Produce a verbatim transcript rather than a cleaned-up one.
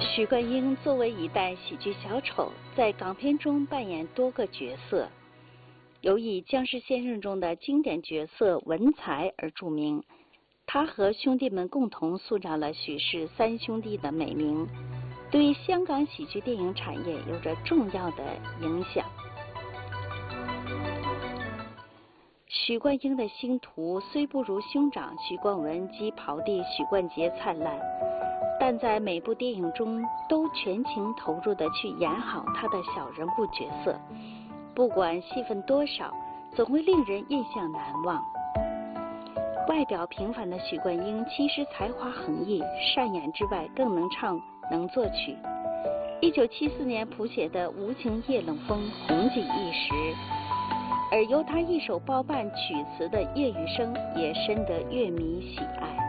许冠英作为一代喜剧小丑，在港片中扮演多个角色，尤以《僵尸先生》中的经典角色文才而著名。他和兄弟们共同塑造了许氏三兄弟的美名，对香港喜剧电影产业有着重要的影响。许冠英的星途虽不如兄长许冠文及袍弟许冠杰灿烂，但在每部电影中都全情投入地去演好他的小人物角色，不管戏份多少，总会令人印象难忘。外表平凡的许冠英其实才华横溢，善演之外更能唱能作曲。一九七四年谱写的《无情夜冷风》红极一时，而由他一手包办曲词的《夜雨声》也深得乐迷喜爱。